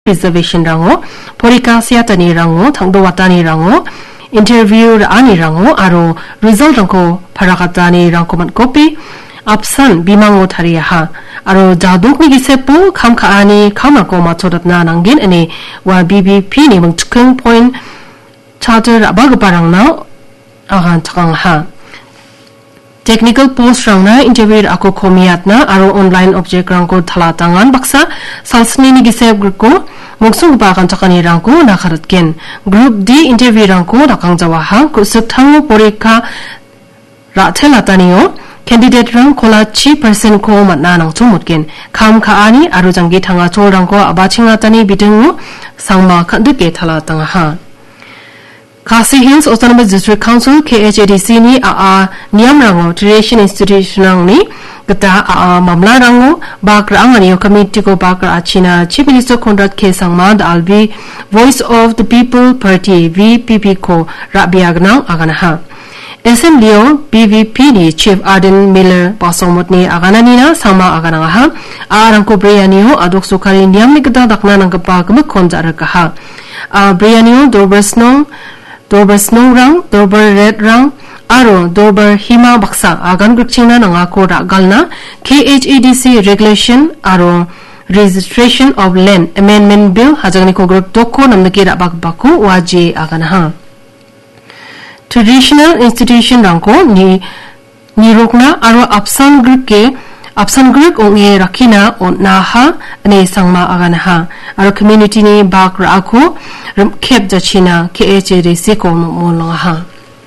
reservation rango porika siatani rango thangdo watani rango interview ani rango aro result rangko pharakatani rangko man copy apsan bimango thariya aro jaduk ni gisepu khamkhaani khamako machodatna nangin ane wa BBP ni mungchukeng point charter abagparangna agan chakang technical post rangna interview ako khomiatna aro online object rangko thalatangan baksa salsni ni gisep ko moksung ba kan chakani rangko nakharatken group D interview rangko rakang jawa ko sukthango porika ra thelataniyo candidate rang kola 3% ko matna nang chumutken kham khaani aro jangi thanga chol rangko abachinga tani bidingu sangma khanduke thalatanga Khasi Hills Autonomous District Council KHADC ni niyam rango Tradition Institution ni kata mamla rango bakra angani committee ko bakra achina Chief Minister Conrad K Sangma albi Voice of the People Party VPP ko rabiagna agana SMDO BVP ni Chief Arden Miller pasomot ni agana nina sama agana arangko breyaniyo adok sukari niyam ni kata dakna nang kapa kemkonjar ka breyaniyo Dober Snow Rang, Dober Red Rang, Aro, Dober Hima Baksa, Agan Gurchina Nangako Galna, KHADC Regulation, Aro, Registration of Land Amendment Bill, Hajaniko Group Doko Namnakira Bakbaku, Waji Aganaha. Traditional Institution Ranko, Nirokna, Aro Apsan Group Ke, Apsan Group Onge Rakina, on Naha, Ne Sangma Aganaha, Aro Community ni Bakra Ako, Kep Jachina KHADC ko molonga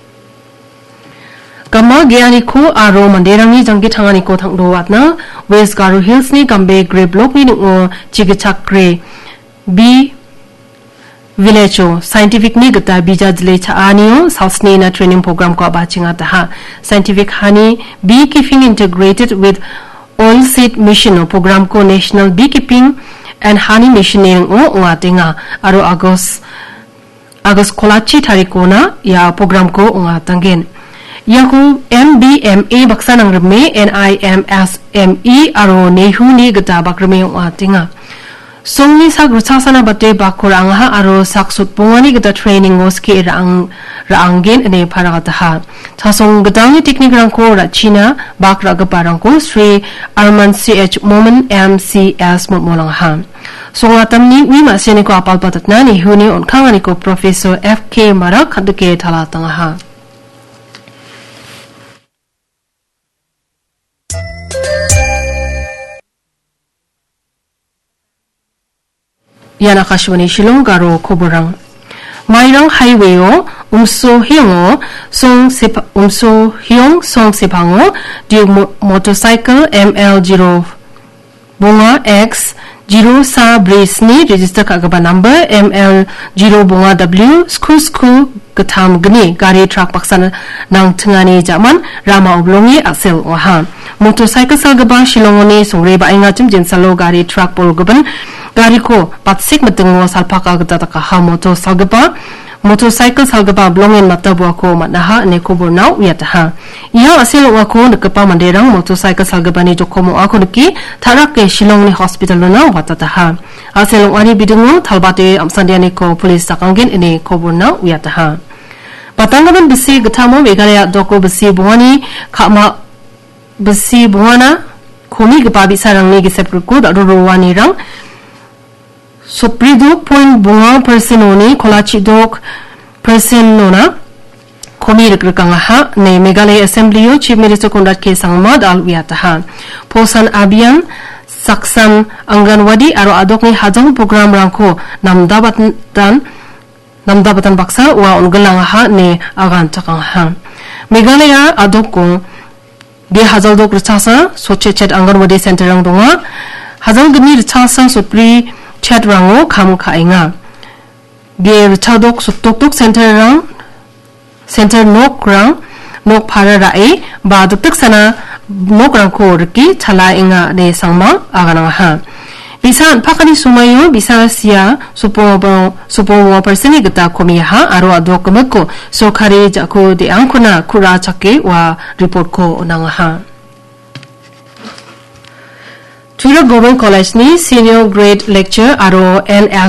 Kama gyani ko aro manderangi janggi thangani ko thangdo watna West Garo Hills ni Gambe Grey Block ni ngo Chigichakre B Village scientific ni gata bija jile chaaniyo South na training program ko abachinga taha scientific hani beekeeping integrated with oil seed mission program ko national beekeeping and honey missioning ngatinga aro August kolachi tarikona ya program ko ngatangen yaku MBMA baksanang reme NIMSME aro nehu ni gata bakrame ngatinga songni sagrusasana bate bakoranga aro saksut pongani gata training oski raanggen ane paragataha tasong gadani technique rangko rachina bakra gaparangko Sri Arman CH Moment MCS molangha songatamni wima seniko apal patatna ni huni onkangani ko Professor FK Marak khaduke thalatanga Yana Kashwani Shillong Garo Koborang Mairang Highway o Umso Hyong Song Sepango Di Motorcycle ML0 Bunga X 0 sa brace ni register kagaba number ML0 bunga W school gatam gni gari truck paksan nang tengani jaman rama oblongi asel wahan motorcycle salgaba shilongoni songre ba inga chim salo gari truck polgaban gari ko patsik matengo salpaka gata ka motor motorcycle salgaba blongin matabwa ko manaha ne ko bornau yataha iya asel wa ko nakapa manderang motorcycle salgaba ni jokomo ako niki tharak ke shilong ni hospital na watataha asel wani bidungo thalbate amsandiani ko police sakangin ine ko bornau yataha patangaban bisi gatamo megalaya doko bisi bongani khama bisi bongana khomi gapabi sarang ni gisepko daro wani rang Soprido point bunga persononi kolachi dok personona komi rekanga ne Meghalaya Assembly o Chief Minister Conrad K Sangma dal wiataha posan abian saksan anganwadi aro adok ni hajang program rangko namdabatan baksa wa ongalanga ne agan chakanga Meghalaya adok ko ge hajal dok rchasa sochechet anganwadi center rang donga hajal gni rchasa sopri chat rango kam khainga ge chadok sutok center nok phara rai ba duk sana nok rang ko rki chala inga ne sangma agana ha bisan phakani sumayo bisa sia supo perseni gata komi ha aro adok mako sokhari jako de angkuna kura chake wa report ko nang ha Turo Government College ni Senior Grade Lecture aro NS